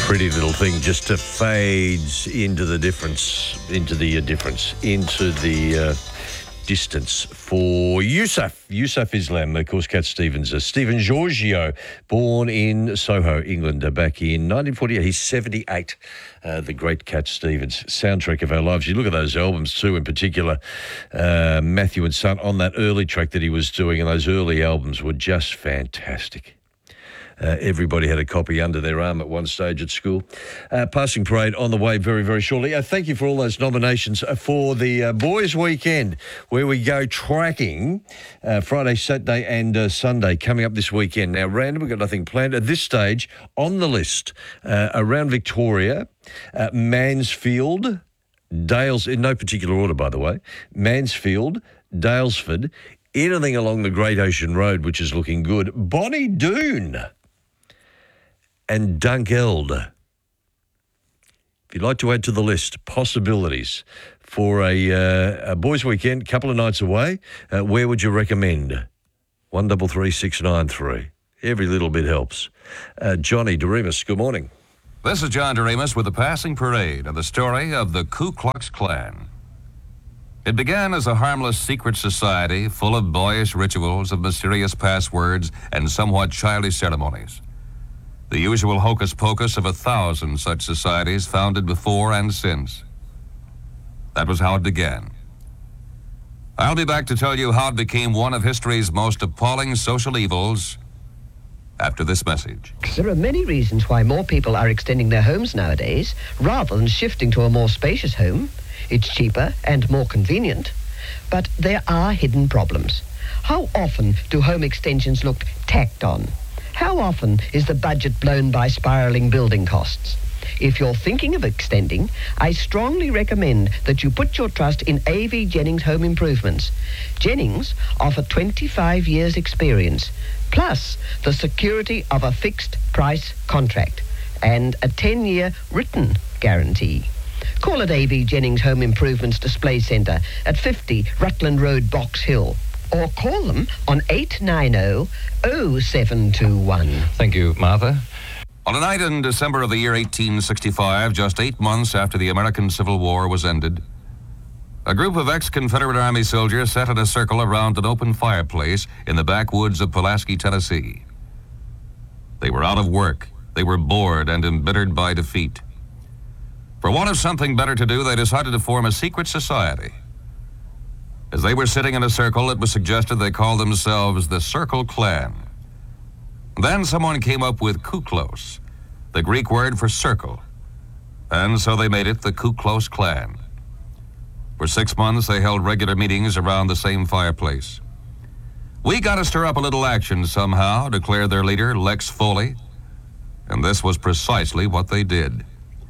pretty little thing just fades into the distance for Yusuf Islam, of course, Cat Stevens. Stephen Giorgio, born in Soho, England, back in 1948. He's 78, the great Cat Stevens. Soundtrack of our lives. You look at those albums too, in particular, Matthew and Son on that early track that he was doing, and those early albums were just fantastic. Everybody had a copy under their arm at one stage at school. Passing parade on the way very, very shortly. Thank you for all those nominations for the Boys Weekend, where we go tracking Friday, Saturday and Sunday coming up this weekend. Now, random, we've got nothing planned. At this stage, on the list, around Victoria, Mansfield, Dales, in no particular order, by the way, Mansfield, Daylesford, anything along the Great Ocean Road, which is looking good, Bonnie Doon, and Dunkeld. If you'd like to add to the list possibilities for a boys' weekend, couple of nights away, where would you recommend? 133693. Every little bit helps. Johnny Doremus, good morning. This is John Doremus with the Passing Parade and the story of the Ku Klux Klan. It began as a harmless secret society full of boyish rituals, of mysterious passwords, and somewhat childish ceremonies. The usual hocus pocus of 1,000 such societies founded before and since. That was how it began. I'll be back to tell you how it became one of history's most appalling social evils after this message. There are many reasons why more people are extending their homes nowadays rather than shifting to a more spacious home. It's cheaper and more convenient, but there are hidden problems. How often do home extensions look tacked on? How often is the budget blown by spiraling building costs? If you're thinking of extending, I strongly recommend that you put your trust in A.V. Jennings Home Improvements. Jennings offer 25 years experience, plus the security of a fixed price contract and a 10-year written guarantee. Call at A.V. Jennings Home Improvements Display Centre at 50 Rutland Road, Box Hill, or call them on 890-0721. Thank you, Martha. On a night in December of the year 1865, just 8 months after the American Civil War was ended, a group of ex-Confederate Army soldiers sat in a circle around an open fireplace in the backwoods of Pulaski, Tennessee. They were out of work. They were bored and embittered by defeat. For want of something better to do, they decided to form a secret society. As they were sitting in a circle, it was suggested they call themselves the Circle Klan. Then someone came up with Kuklos, the Greek word for circle, and so they made it the Ku Klux Klan. For 6 months, they held regular meetings around the same fireplace. "We got to stir up a little action somehow," declared their leader, Lex Foley, and this was precisely what they did.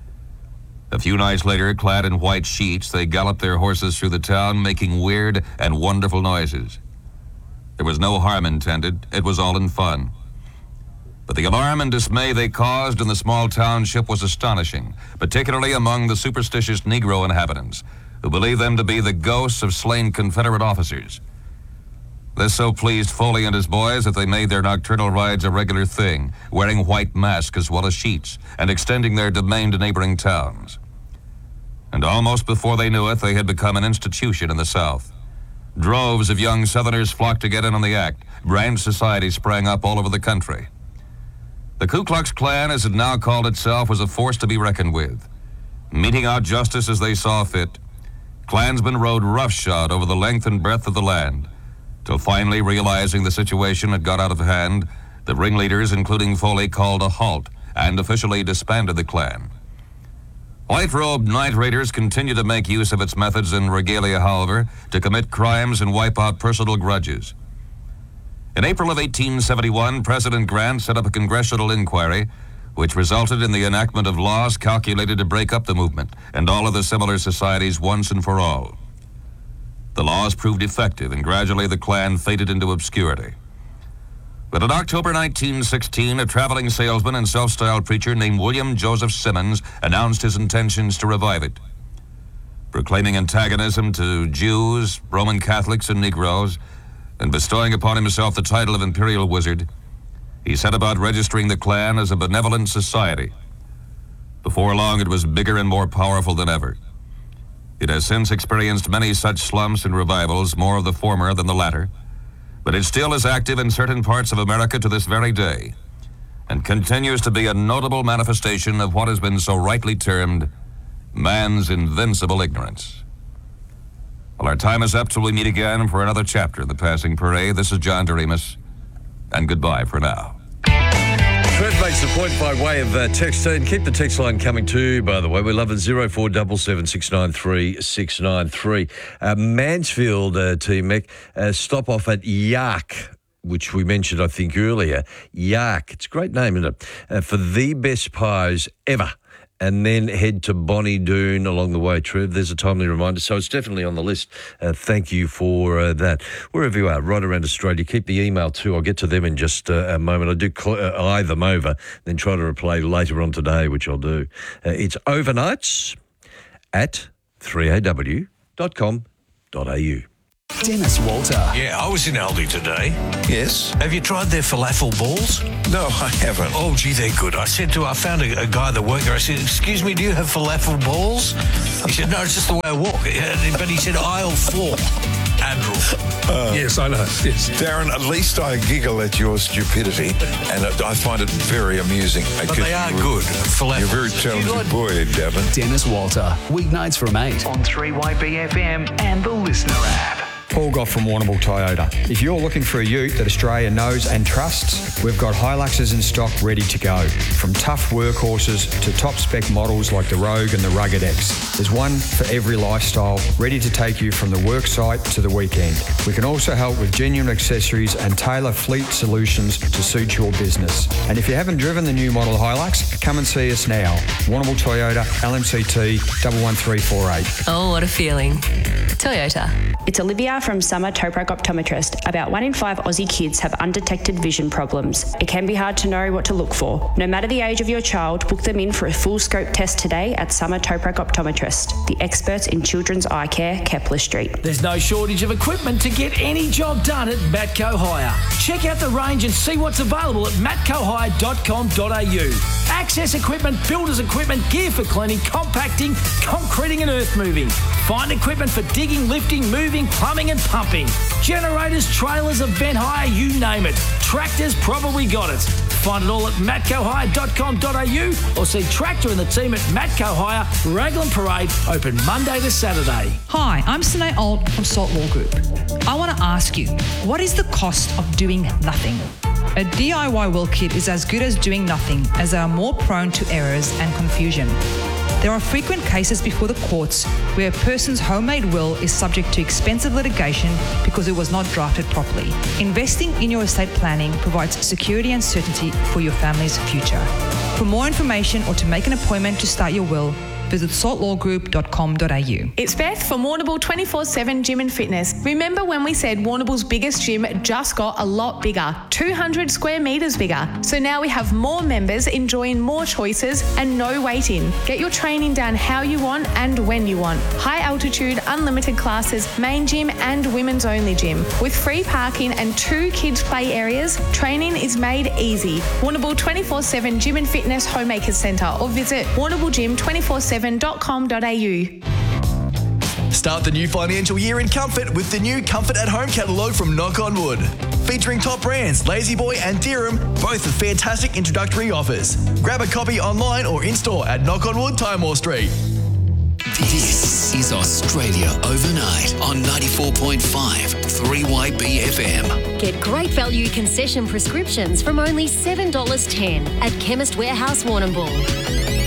A few nights later, clad in white sheets, they galloped their horses through the town, making weird and wonderful noises. There was no harm intended. It was all in fun. But the alarm and dismay they caused in the small township was astonishing, particularly among the superstitious Negro inhabitants, who believed them to be the ghosts of slain Confederate officers. This so pleased Foley and his boys that they made their nocturnal rides a regular thing, wearing white masks as well as sheets, and extending their domain to neighboring towns. And almost before they knew it, they had become an institution in the South. Droves of young Southerners flocked to get in on the act. Branch societies sprang up all over the country. The Ku Klux Klan, as it now called itself, was a force to be reckoned with. Meting out justice as they saw fit, Klansmen rode roughshod over the length and breadth of the land, till finally, realizing the situation had got out of hand, the ringleaders, including Foley, called a halt and officially disbanded the Klan. White-robed night raiders continued to make use of its methods and regalia, however, to commit crimes and wipe out personal grudges. In April of 1871, President Grant set up a congressional inquiry, which resulted in the enactment of laws calculated to break up the movement and all of the similar societies once and for all. The laws proved effective, and gradually the Klan faded into obscurity. But in October 1916, a traveling salesman and self-styled preacher named William Joseph Simmons announced his intentions to revive it. Proclaiming antagonism to Jews, Roman Catholics, and Negroes, and bestowing upon himself the title of Imperial Wizard, he set about registering the Klan as a benevolent society. Before long, it was bigger and more powerful than ever. It has since experienced many such slumps and revivals, more of the former than the latter, but it still is active in certain parts of America to this very day, and continues to be a notable manifestation of what has been so rightly termed man's invincible ignorance. Well, our time is up till we meet again for another chapter of the Passing Parade. This is John Doremus, and goodbye for now. Trev makes the point by way of text. And keep the text line coming too, by the way. We love it. 0477 693 693. Mansfield team, Mick, stop off at Yark, which we mentioned, I think, earlier. Yark. It's a great name, isn't it? For the best pies ever. And then head to Bonnie Doon along the way, Trev. There's a timely reminder. So it's definitely on the list. Thank you for that. Wherever you are, right around Australia, keep the email too. I'll get to them in just a moment. I do eye them over, then try to reply later on today, which I'll do. It's overnights at 3aw.com.au. Dennis Walter. Yeah, I was in Aldi today. Yes? Have you tried their falafel balls? No, I haven't. Oh, gee, they're good. I found a guy that worked there. I said, excuse me, do you have falafel balls? He said, no, it's just the way I walk. But he said, aisle 4. Admiral. Yes, I know. Yes. Darren, at least I giggle at your stupidity, and I find it very amusing. But they are good. Falafel. You're a very talented boy, Davin. Dennis Walter. Weeknights from 8 on 3YBFM and the Listener app. Paul Goff from Warrnambool Toyota. If you're looking for a ute that Australia knows and trusts, we've got Hiluxes in stock ready to go. From tough workhorses to top spec models like the Rogue and the Rugged X. There's one for every lifestyle, ready to take you from the work site to the weekend. We can also help with genuine accessories and tailor fleet solutions to suit your business. And if you haven't driven the new model Hilux, come and see us now. Warrnambool Toyota, LMCT 11348. Oh, what a feeling. Toyota. It's Olivia from Summer Toprak Optometrist. About 1 in 5 Aussie kids have undetected vision problems. It can be hard to know what to look for. No matter the age of your child, book them in for a full scope test today at Summer Toprak Optometrist, the experts in children's eye care, Kepler Street. There's no shortage of equipment to get any job done at Matco Hire. Check out the range and see what's available at matcohire.com.au. Access equipment, builders equipment, gear for cleaning, compacting, concreting and earth moving. Find equipment for digging, lifting, moving, plumbing and pumping. Generators, trailers, event hire, you name it. Tractors probably got it. Find it all at matcohire.com.au or see Tractor and the team at Matco Hire, Raglan Parade, open Monday to Saturday. Hi, I'm Sinead Alt from Salt Law Group. I want to ask you, what is the cost of doing nothing? A DIY will kit is as good as doing nothing, as they are more prone to errors and confusion. There are frequent cases before the courts where a person's homemade will is subject to expensive litigation because it was not drafted properly. Investing in your estate planning provides security and certainty for your family's future. For more information or to make an appointment to start your will, visit saltlawgroup.com.au. It's Beth from Warrnambool 24/7 Gym and Fitness. Remember when we said Warrnambool's biggest gym just got a lot bigger, 200 square metres bigger. So now we have more members enjoying more choices and no waiting. Get your training done how you want and when you want. High altitude, unlimited classes, main gym and women's only gym. With free parking and 2 kids play areas, training is made easy. Warrnambool 24/7 Gym and Fitness Homemakers Centre or visit warrnamboolgym247.com.au. Start the new financial year in comfort with the new Comfort at Home catalogue from Knock on Wood. Featuring top brands La-Z Boy and Dirham, both with fantastic introductory offers. Grab a copy online or in-store at Knock on Wood, Timor Street. This is Australia Overnight on 94.5 3YBFM. Get great value concession prescriptions from only $7.10 at Chemist Warehouse Warrnambool.